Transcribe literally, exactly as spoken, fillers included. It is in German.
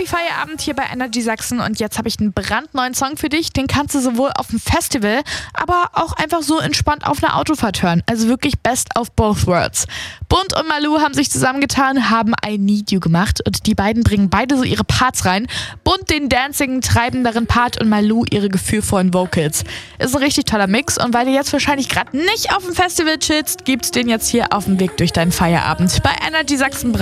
Happy Feierabend hier bei Energy Sachsen und jetzt habe ich einen brandneuen Song für dich. Den kannst du sowohl auf dem Festival, aber auch einfach so entspannt auf einer Autofahrt hören. Also wirklich best of both worlds. Bunt und Malou haben sich zusammengetan, haben I Need You gemacht und die beiden bringen beide so ihre Parts rein. Bunt den dancing, treibenderen Part und Malou ihre gefühlvollen Vocals. Ist ein richtig toller Mix und weil du jetzt wahrscheinlich gerade nicht auf dem Festival chillst, gibt's den jetzt hier auf dem Weg durch deinen Feierabend bei Energy Sachsen.